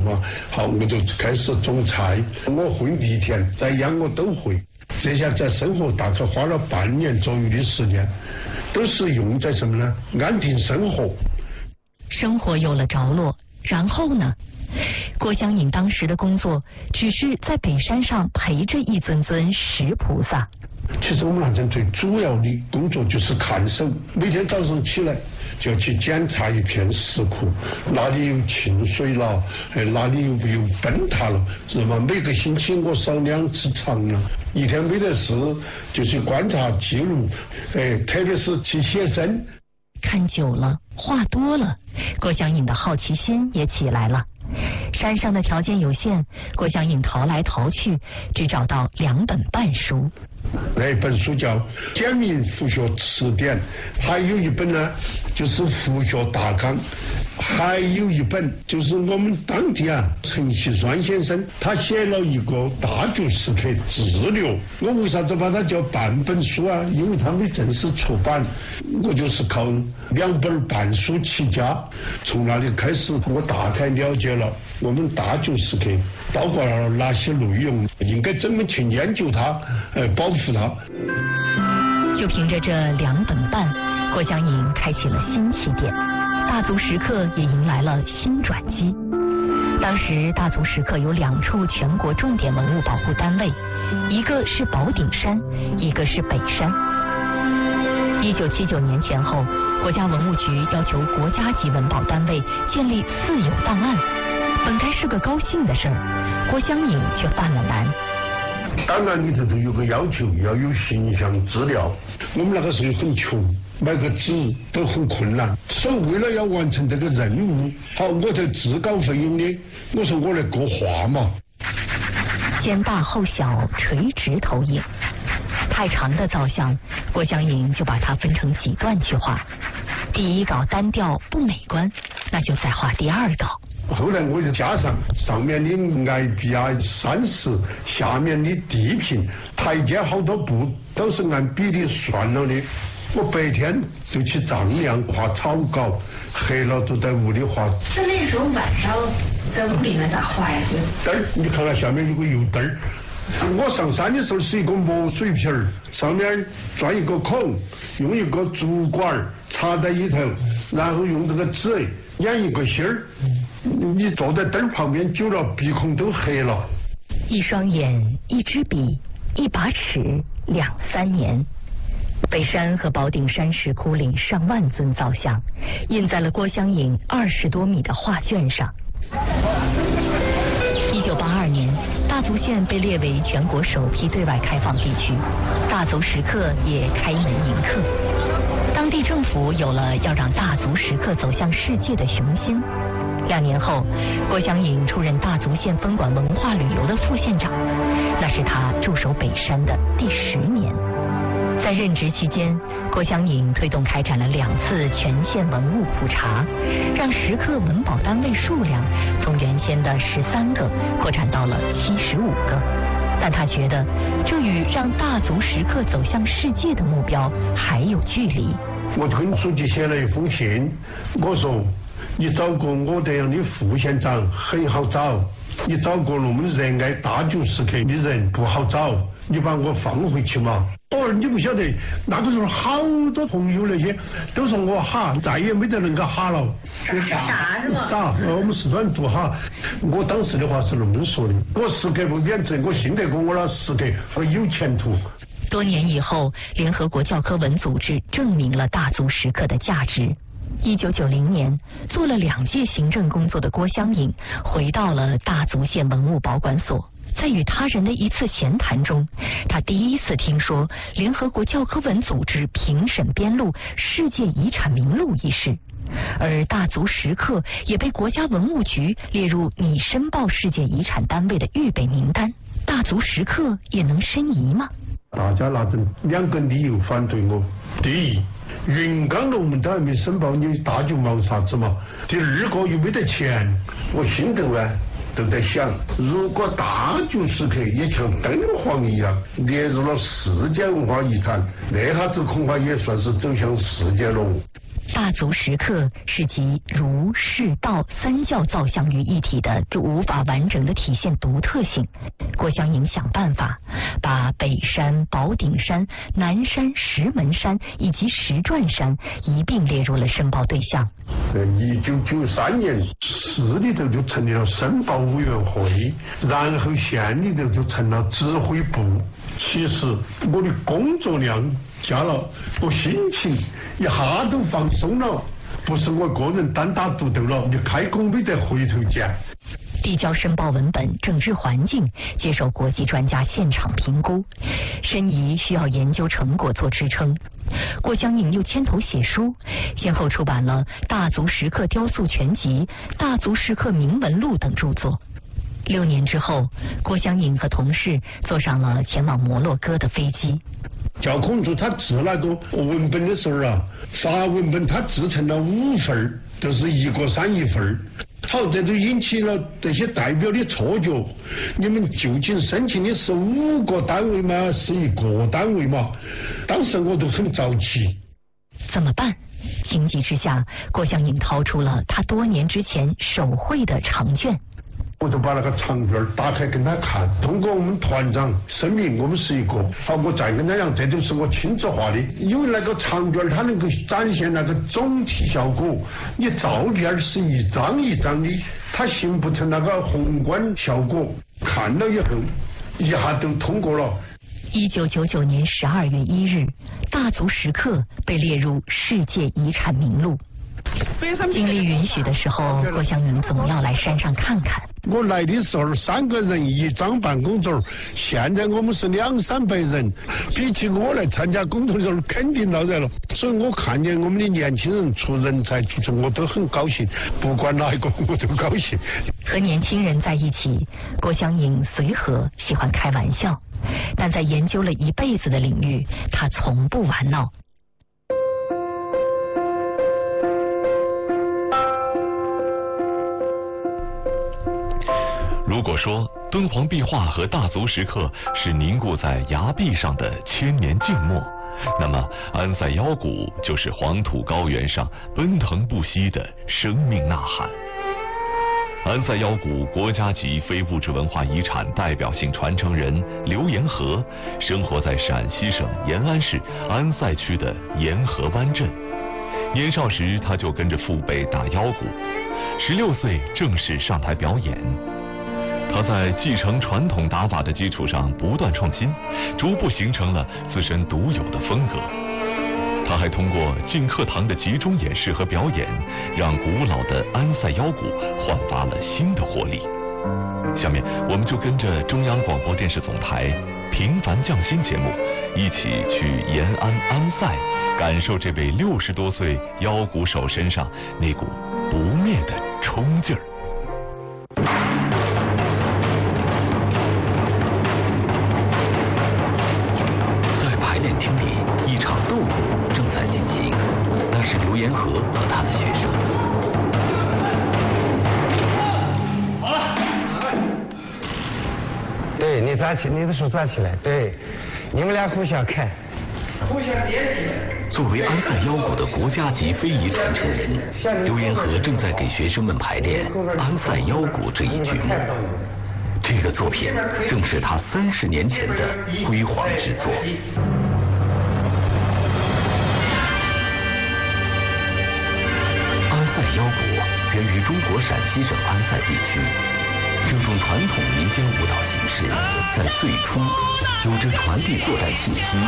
方，好，我就开始种菜，我会犁田，再养我都会。这下在生活大概花了半年左右的时间，都是用在什么呢？安定生活。 生活有了着落，然后呢？郭湘颖当时的工作只是在北山上陪着一尊尊石菩萨。 其实我们南镇最主要的工作就是看守，每天早上起来就要去检查一片石窟，哪里有沁水了，哪里有没有崩塌了，是吗？每个星期我扫2次场了，一天没得事就去观察记录，特别是去写生。 看久了，话多了，郭湘颖的好奇心也起来了。山上的条件有限，郭湘颖淘来淘去，只找到2本半书。 那本书叫《简明佛学词典》，还有一本呢，就是《佛学大纲》，还有一本就是我们当地陈锡栓先生他写了一个《大足石刻志略》。我为啥子把它叫半本书啊？因为它没正式出版，我就是靠2本半书起家。从那里开始，我大概了解了我们大足石刻包括了哪些内容，应该怎么去研究它，保护它。 就凭着这2本半，郭湘颖开启了新起点，大足石刻也迎来了新转机。当时大足石刻有2处全国重点文物保护单位，一个是宝顶山，一个是北山。1979年前后，国家文物局要求国家级文保单位建立私有档案，本该是个高兴的事儿，郭湘颖却犯了难。 档案里头都有个要求，要有形象资料。我们那个时候很穷，买个纸都很困难，所以为了要完成这个任务，好，我在自稿费用呢，我说我来国画嘛。 先大后小，垂直投影。太长的造像，郭湘颖就把它分成几段去画。第1稿单调不美观，那就再画第2稿。 后来我就加上面的崖壁山石，下面的地坪，台阶好多步都是按比例算了的。我白天就去丈量画草稿，黑了就在屋里画。 那时候晚上在屋里面咋画呀？ 灯儿，你看看下面有个油灯儿。我上山的时候是一个磨水瓶儿，上面钻一个孔，用一个竹管插在里头，然后用这个纸演一个心儿。你坐在灯旁边久了，鼻孔都黑了。 一双眼，一支笔，一把尺，2、3年。北山和宝顶山石窟里上万尊造像，印在了郭湘颖20多米的画卷上。1982年，大足县被列为全国首批对外开放地区，大足石刻也开门迎客。当地政府有了要让大足石刻走向世界的雄心。2年后，郭湘颖出任大足县分管文化旅游的副县长，那是他驻守北山的第10年。在任职期间，郭湘颖推动开展了2次全县文物普查，让石刻文保单位数量从原先的13个扩展到了75个。但他觉得，这与让大足石刻走向世界的目标还有距离。 我跟书记写了一封信，我说你找个我这样的副县长很好找，你找个那么热爱大足石刻的人不好找，你把我放回去嘛。你不晓得，那个时候好多朋友那些都说我哈，再也没得人个哈了。 傻是吗？ 傻，我们四川做哈。我当时的话是那么说的，我石刻不贬值，我信得过我那石刻会有前途。 多年以后，联合国教科文组织证明了大足石刻的价值。1990年，做了2届行政工作的郭湘颖回到了大足县文物保管所。在与他人的一次闲谈中，他第一次听说联合国教科文组织评审编录世界遗产名录一事，而大足石刻也被国家文物局列入拟申报世界遗产单位的预备名单。大足石刻也能申遗吗？ 大家拿着2个理由反对我。第一，云冈龙门都还没申报，你大就忙啥子嘛？第2个又没得钱，我心头都在想，如果大足石刻也像敦煌一样列入了世界文化遗产，那下子恐怕也算是走向世界了。 大足石刻是集儒释道三教造像于一体的，就无法完整的体现独特性。郭湘颖想办法把北山、宝顶山、南山、石门山以及石转山一并列入了申报对象。 1993年市里头就成立了申报委员会，然后县里头就成了指挥部。其实我的工作量加了，我心情一下都放松了，不是我个人单打独斗了，你开工没得回头箭。 递交申报文本、整治环境，接受国际专家现场评估，申遗需要研究成果做支撑。郭湘颖又牵头写书，先后出版了《大足石刻雕塑全集》《大足石刻铭文录》等著作。6年之后，郭湘颖和同事坐上了前往摩洛哥的飞机。 教控组他制那个文本的时候啊，发文本他制成了5份，都是1个3一份。好，这就引起了这些代表的错觉，你们究竟申请的是5个单位吗？是1个单位吗？当时我都很着急。 怎么办？情急之下，郭湘颖掏出了他多年之前手绘的长卷。 我就把那个长卷打开跟他看，通过我们团长声明我们是1个，好，我再跟他讲，这就是我亲自画的，因为那个长卷它能够展现那个总体效果，你照片是一张一张的，它形不成那个宏观效果，看了以后一下都通过了。 1999年12月1日，大足石刻被列入世界遗产名录。精力允许的时候，郭湘颖总要来山上看看。 我来的时候3个人1张办公桌，现在我们是200-300人，比起我来参加工作的时候肯定闹热了。所以我看见我们的年轻人出人才出城，我都很高兴，不管哪一个我都高兴。 和年轻人在一起，郭湘颖随和，喜欢开玩笑，但在研究了一辈子的领域，他从不玩闹。 如果说敦煌壁画和大足石刻是凝固在崖壁上的千年静默，那么安塞腰鼓就是黄土高原上奔腾不息的生命呐喊。安塞腰鼓国家级非物质文化遗产代表性传承人刘延和生活在陕西省延安市安塞区的延和湾镇。年少时他就跟着父辈打腰鼓，16岁正式上台表演。他在继承传统打法的基础上不断创新，逐步形成了自身独有的风格。他还通过进课堂的集中演示和表演，让古老的安塞腰鼓焕发了新的活力。下面我们就跟着中央广播电视总台《平凡匠心》节目，一起去延安安塞，感受这位60多岁腰鼓手身上那股不灭的冲劲儿。 练厅里，一场斗鼓正在进行，那是刘延和和他的学生。 好了，对你站起，你的手站起来，对，你们俩互相看，互相联系。 作为安塞腰鼓的国家级非遗传承人，刘延和正在给学生们排练安塞腰鼓这一曲目。这个作品正是他30年前的辉煌之作。安塞腰鼓源于中国陕西省安塞地区，这种传统民间舞蹈形式在最初有着传递后代信息、